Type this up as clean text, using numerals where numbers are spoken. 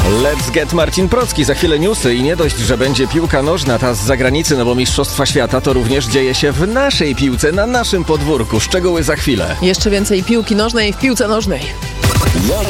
Let's get Marcin Procki. Za chwilę newsy i nie dość, że będzie piłka nożna, ta z zagranicy, no bo Mistrzostwa Świata to również dzieje się w naszej piłce, na naszym podwórku. Szczegóły za chwilę. Jeszcze więcej piłki nożnej w piłce nożnej.